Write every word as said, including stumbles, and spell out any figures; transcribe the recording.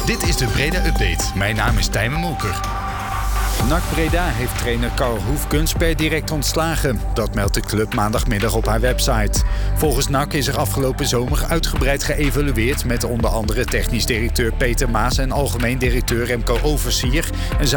Dit is de Breda Update. Mijn naam is Tijmen Molker. N A C Breda heeft trainer Karl Hoefkens per direct ontslagen. Dat meldt de club maandagmiddag op haar website. Volgens N A C is er afgelopen zomer uitgebreid geëvalueerd met onder andere technisch directeur Peter Maas en algemeen directeur Remco Oversier. En